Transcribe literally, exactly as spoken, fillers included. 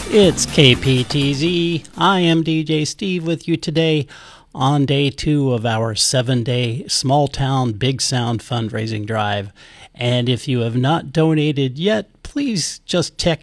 It's K P T Z. I am D J Steve with you today on day two of our seven-day Small Town Big Sound fundraising drive. And if you have not donated yet, please just text